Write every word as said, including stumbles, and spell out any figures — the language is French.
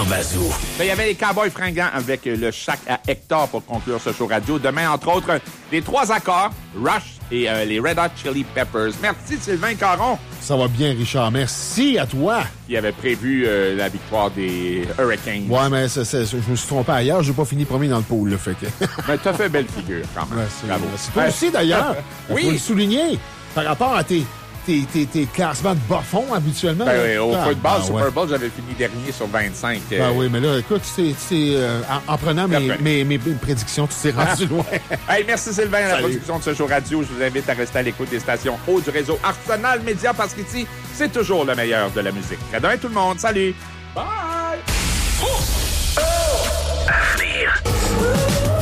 Bazou. Il y avait les Cowboys fringants avec le Shack à Hector pour conclure ce show radio. Demain, entre autres, les trois accords, Rush et euh, les Red Hot Chili Peppers. Merci Sylvain Caron. Ça va bien, Richard. Merci à toi. Qui avait prévu euh, la victoire des Hurricanes. Ouais, mais c'est, c'est, je me suis trompé ailleurs. J'ai pas fini premier dans le pool, là, fait que... Mais t'as fait belle figure, quand même. Merci. Bravo. C'est toi aussi, d'ailleurs. Il Oui. faut le souligner. Par rapport à tes, tes, tes, tes classements de bas-fond, habituellement. Ben, oui, au ah, football, ben, Super ouais. Bowl, j'avais fini dernier sur vingt-cinq. Euh... Ben oui, mais là, écoute, c'est, c'est, euh, en, en prenant mes, mes, mes, mes prédictions, tu t'es rendu loin. Hey, merci Sylvain à la Salut. production de ce show radio. Je vous invite à rester à l'écoute des stations haut du réseau Arsenal Média parce qu'ici, c'est toujours le meilleur de la musique. À demain tout le monde. Salut! Bye! Oh! Oh!